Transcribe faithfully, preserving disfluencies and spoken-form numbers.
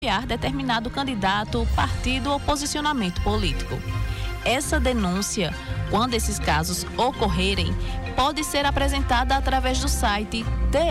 apoiar determinado candidato, partido ou posicionamento político. Essa denúncia, quando esses casos ocorrerem, pode ser apresentada através do site